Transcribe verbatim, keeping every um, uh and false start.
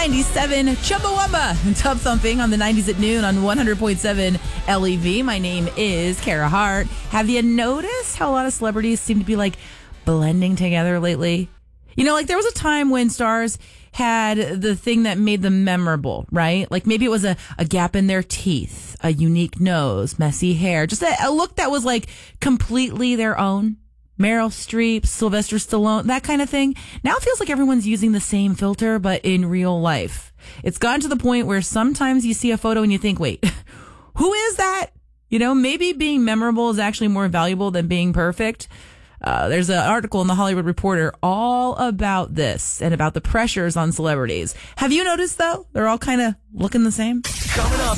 ninety-seven Chumbawamba. Tub thumping on the nineties at noon on one hundred point seven L E V. My name is Kara Hart. Have you noticed how a lot of celebrities seem to be like blending together lately? You know, like there was a time when stars had the thing that made them memorable, right? Like maybe it was a, a gap in their teeth, a unique nose, messy hair, just a, a look that was like completely their own. Meryl Streep, Sylvester Stallone, that kind of thing. Now it feels like everyone's using the same filter, but in real life. It's gotten to the point where sometimes you see a photo and you think, wait, who is that? You know, maybe being memorable is actually more valuable than being perfect. Uh, there's an article in the Hollywood Reporter all about this and about the pressures on celebrities. Have you noticed, though? They're all kind of looking the same. Coming up.